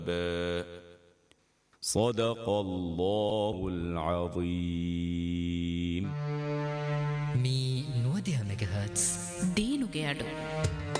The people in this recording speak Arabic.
صدق الله العظيم. می 90 ಮೆಗಾಹರ್ಟ್ಸ್ ඩීනුගේ අඩු